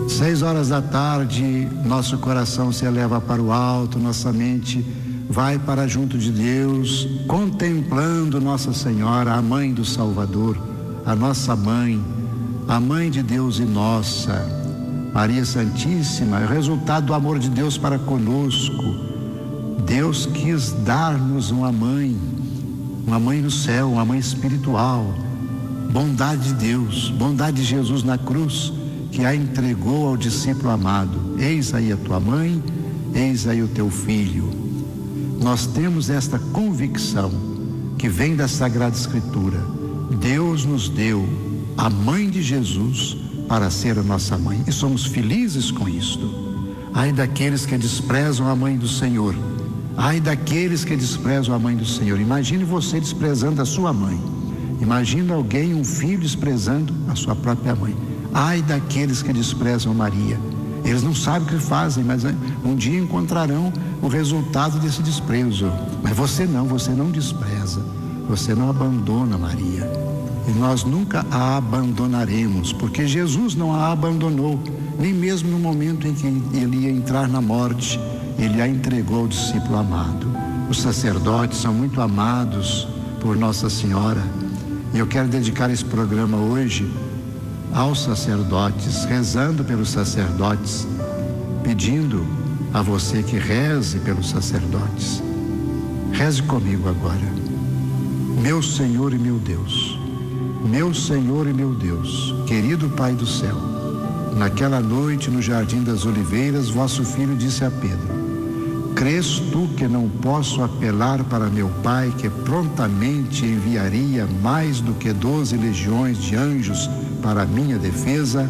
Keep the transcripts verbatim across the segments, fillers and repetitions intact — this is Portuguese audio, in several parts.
Seis horas da tarde, nosso coração se eleva para o alto, nossa mente vai para junto de Deus, contemplando Nossa Senhora, a mãe do Salvador, a nossa mãe, a mãe de Deus e nossa, Maria Santíssima, é o resultado do amor de Deus para conosco. Deus quis dar-nos uma mãe, uma mãe no céu, uma mãe espiritual, bondade de Deus, bondade de Jesus na cruz, que a entregou ao discípulo amado. Eis aí a tua mãe, eis aí o teu filho. Nós temos esta convicção que vem da Sagrada Escritura. Deus nos deu a mãe de Jesus para ser a nossa mãe, e somos felizes com isto. Ai daqueles que desprezam a mãe do Senhor, ai daqueles que desprezam a mãe do Senhor. Imagine você desprezando a sua mãe, imagine alguém, um filho, desprezando a sua própria mãe. Ai daqueles que desprezam Maria, eles não sabem o que fazem, mas um dia encontrarão o resultado desse desprezo. Mas você não, você não despreza, você não abandona Maria, e nós nunca a abandonaremos, porque Jesus não a abandonou, nem mesmo no momento em que ele ia entrar na morte, ele a entregou ao discípulo amado. Os sacerdotes são muito amados por Nossa Senhora, e eu quero dedicar esse programa hoje aos sacerdotes, rezando pelos sacerdotes, pedindo a você que reze pelos sacerdotes. Reze comigo agora. Meu Senhor e meu Deus, meu Senhor e meu Deus, querido Pai do céu, naquela noite no Jardim das Oliveiras, vosso filho disse a Pedro: crês tu que não posso apelar para meu Pai, que prontamente enviaria mais do que doze legiões de anjos para a minha defesa?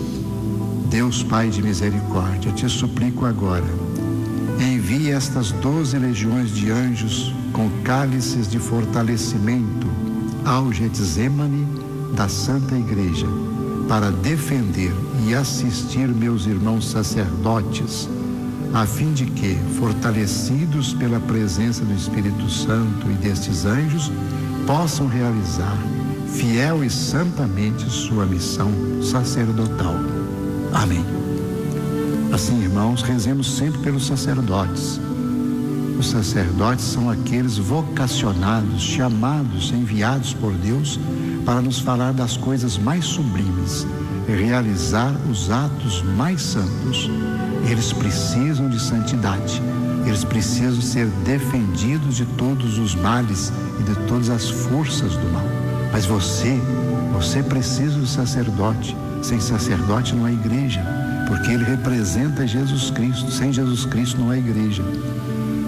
Deus Pai de misericórdia, te suplico agora, envie estas doze legiões de anjos com cálices de fortalecimento ao Getsemane da Santa Igreja, para defender e assistir meus irmãos sacerdotes, a fim de que, fortalecidos pela presença do Espírito Santo e destes anjos, possam realizar fiel e santamente sua missão sacerdotal. Amém. Assim, irmãos, rezemos sempre pelos sacerdotes. Os sacerdotes são aqueles vocacionados, chamados, enviados por Deus para nos falar das coisas mais sublimes, realizar os atos mais santos. Eles precisam de santidade, eles precisam ser defendidos de todos os males e de todas as forças do mal. Mas você, você precisa do sacerdote. Sem sacerdote não há igreja, porque ele representa Jesus Cristo. Sem Jesus Cristo não há igreja.